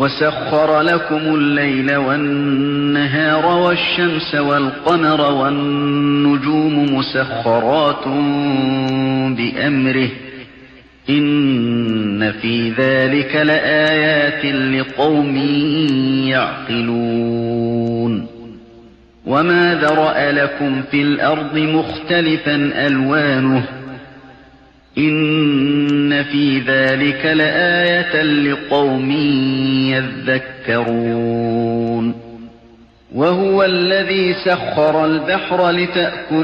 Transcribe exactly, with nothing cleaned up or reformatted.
وَسَخَّرَ لَكُمُ اللَّيْلَ وَالنَّهَارَ وَالشَّمْسَ وَالْقَمَرَ وَالنُّجُومُ مُسَخَّرَاتٌ بِأَمْرِهِ ۗ إِنَّ فِي ذَلِكَ لَآيَاتٍ لِقَوْمٍ يَعْقِلُونَ وَمَا ذَرَأَ لَكُمْ فِي الْأَرْضِ مُخْتَلِفًا أَلْوَانُهُ ۗ إِنَّ فِي ذَلِكَ لَآيَةً لِقَوْمٍ يَذَّكَّرُونَ وَهُوَ الَّذِي سَخَّرَ الْبَحْرَ لِتَأْكُلُوا